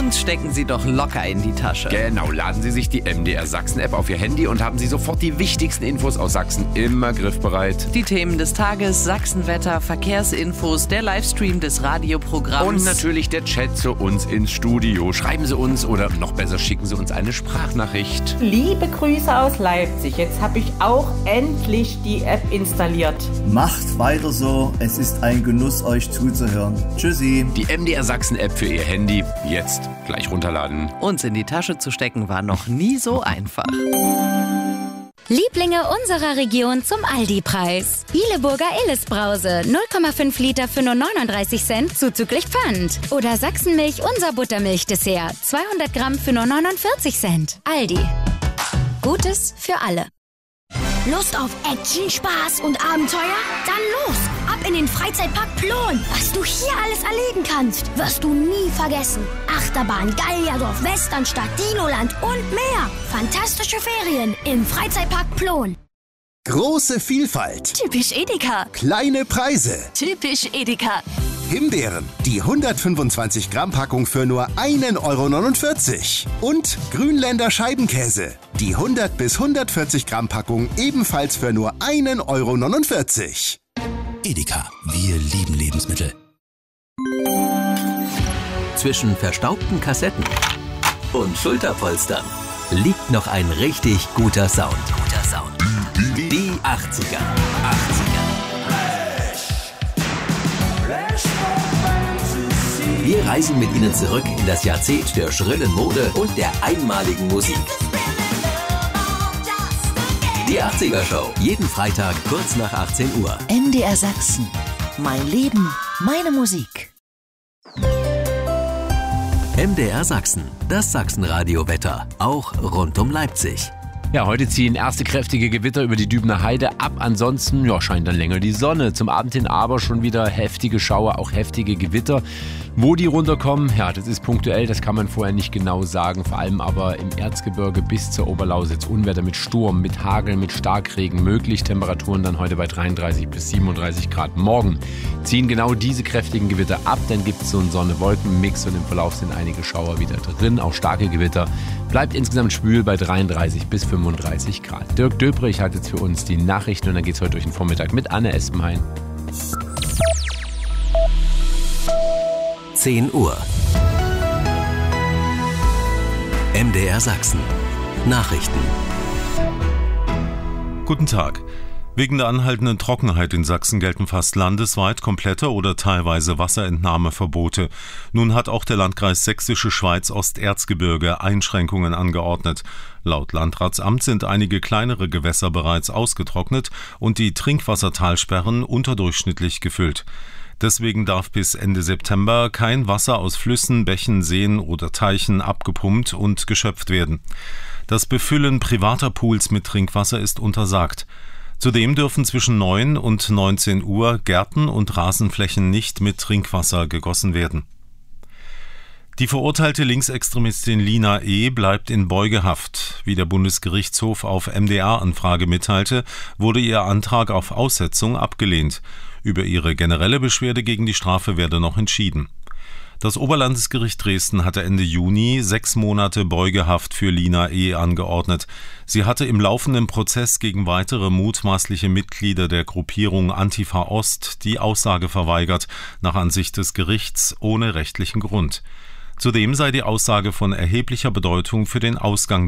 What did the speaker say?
Sonst stecken Sie doch locker in die Tasche. Genau, laden Sie sich die MDR Sachsen-App auf Ihr Handy und haben Sie sofort die wichtigsten Infos aus Sachsen immer griffbereit. Die Themen des Tages, Sachsenwetter, Verkehrsinfos, der Livestream des Radioprogramms. Und natürlich der Chat zu uns ins Studio. Schreiben Sie uns oder noch besser schicken Sie uns eine Sprachnachricht. Liebe Grüße aus Leipzig. Jetzt habe ich auch endlich die App installiert. Macht weiter so. Es ist ein Genuss, euch zuzuhören. Tschüssi. Die MDR Sachsen-App für Ihr Handy. Jetzt gleich runterladen. Uns in die Tasche zu stecken war noch nie so einfach. Lieblinge unserer Region zum Aldi-Preis. Bieleburger Illes-Brause, 0,5 Liter für nur 39 Cent zuzüglich Pfand. Oder Sachsenmilch, unser Buttermilch-Dessert, 200 Gramm für nur 49 Cent. Aldi. Gutes für alle. Lust auf Action, Spaß und Abenteuer? Dann los! Ab in den Freizeitpark Plon. Was du hier alles erleben kannst, wirst du nie vergessen. Achterbahn, Gallierdorf, Westernstadt, Dinoland und mehr. Fantastische Ferien im Freizeitpark Plon. Große Vielfalt. Typisch Edeka. Kleine Preise. Typisch Edeka. Himbeeren, die 125 Gramm Packung für nur 1,49 €. Und Grünländer Scheibenkäse, die 100 bis 140 Gramm Packung ebenfalls für nur 1,49 €. Edeka, wir lieben Lebensmittel. Zwischen verstaubten Kassetten und Schulterpolstern liegt noch ein richtig guter Sound. Die 80er. Wir reisen mit Ihnen zurück in das Jahrzehnt der schrillen Mode und der einmaligen Musik. Die 80er Show, jeden Freitag kurz nach 18 Uhr. MDR Sachsen. Mein Leben, meine Musik. MDR Sachsen, das Sachsenradio-Wetter, auch rund um Leipzig. Ja, heute ziehen erste kräftige Gewitter über die Dübener Heide ab. Ansonsten scheint dann länger die Sonne. Zum Abend hin aber schon wieder heftige Schauer, auch heftige Gewitter. Wo die runterkommen, das ist punktuell, das kann man vorher nicht genau sagen. Vor allem aber im Erzgebirge bis zur Oberlausitz. Unwetter mit Sturm, mit Hagel, mit Starkregen möglich. Temperaturen dann heute bei 33 bis 37 Grad. Morgen ziehen genau diese kräftigen Gewitter ab. Dann gibt es so einen Sonne-Wolken-Mix und im Verlauf sind einige Schauer wieder drin. Auch starke Gewitter. Bleibt insgesamt schwül bei 33 bis 35 Grad. Dirk Döbrich hat jetzt für uns die Nachrichten und dann geht es heute durch den Vormittag mit Anne Espenhain. 10 Uhr. MDR Sachsen. Nachrichten. Guten Tag. Wegen der anhaltenden Trockenheit in Sachsen gelten fast landesweit komplette oder teilweise Wasserentnahmeverbote. Nun hat auch der Landkreis Sächsische Schweiz Osterzgebirge Einschränkungen angeordnet. Laut Landratsamt sind einige kleinere Gewässer bereits ausgetrocknet und die Trinkwassertalsperren unterdurchschnittlich gefüllt. Deswegen darf bis Ende September kein Wasser aus Flüssen, Bächen, Seen oder Teichen abgepumpt und geschöpft werden. Das Befüllen privater Pools mit Trinkwasser ist untersagt. Zudem dürfen zwischen 9 und 19 Uhr Gärten und Rasenflächen nicht mit Trinkwasser gegossen werden. Die verurteilte Linksextremistin Lina E. bleibt in Beugehaft. Wie der Bundesgerichtshof auf MDR-Anfrage mitteilte, wurde ihr Antrag auf Aussetzung abgelehnt. Über ihre generelle Beschwerde gegen die Strafe werde noch entschieden. Das Oberlandesgericht Dresden hatte Ende Juni 6 Monate Beugehaft für Lina E. angeordnet. Sie hatte im laufenden Prozess gegen weitere mutmaßliche Mitglieder der Gruppierung Antifa Ost die Aussage verweigert, nach Ansicht des Gerichts ohne rechtlichen Grund. Zudem sei die Aussage von erheblicher Bedeutung für den Ausgang